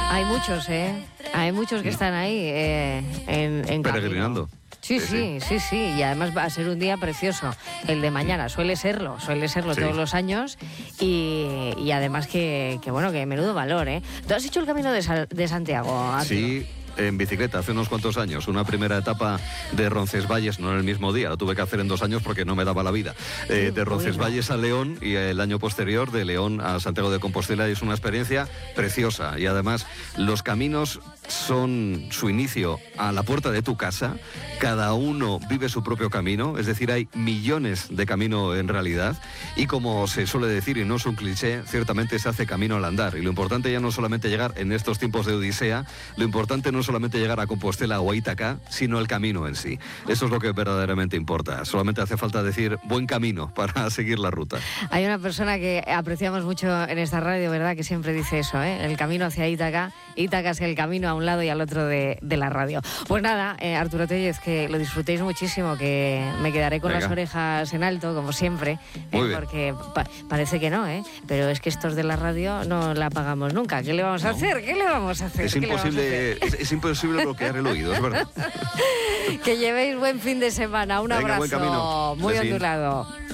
Hay muchos, hay muchos que están ahí en peregrinando. Sí. Y además va a ser un día precioso el de mañana. Suele serlo todos los años y además que menudo valor, ¿eh? ¿Tú has hecho el camino de Santiago, Arturo? Sí. En bicicleta, hace unos cuantos años, una primera etapa de Roncesvalles, no en el mismo día, lo tuve que hacer en 2 años porque no me daba la vida, de Roncesvalles a León, y el año posterior de León a Santiago de Compostela, y es una experiencia preciosa, y además los caminos son su inicio a la puerta de tu casa, cada uno vive su propio camino, es decir, hay millones de caminos en realidad, y como se suele decir, y no es un cliché, ciertamente se hace camino al andar, y lo importante ya no solamente llegar en estos tiempos de odisea, lo importante no solamente llegar a Compostela o a Ítaca, sino el camino en sí. Eso es lo que verdaderamente importa. Solamente hace falta decir buen camino para seguir la ruta. Hay una persona que apreciamos mucho en esta radio, ¿verdad?, que siempre dice eso, el camino hacia Ítaca. Ítaca es el camino a un lado y al otro de la radio. Pues nada, Arturo Tellez, que lo disfrutéis muchísimo, que me quedaré con las orejas en alto, como siempre, porque parece que no, pero es que estos de la radio no la apagamos nunca. ¿Qué le vamos a hacer? ¿Qué le vamos a hacer? Es imposible bloquear el oído, es verdad. Que llevéis buen fin de semana. Un abrazo buen camino. muy ondulado.